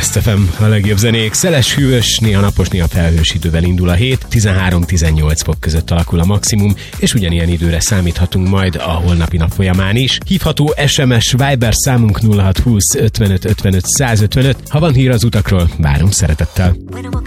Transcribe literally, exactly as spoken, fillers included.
Blast ef em, a legjobb zenék. Szeles, hűvös, néha napos, néha felhős idővel indul a hét. tizenhárom-tizennyolc fok között alakul a maximum, és ugyanilyen időre számíthatunk majd a holnapi nap folyamán is. Hívható es em es Viber számunk nulla hat húsz ötvenöt ötvenöt száz ötvenöt. Ha van hír az utakról, várunk szeretettel.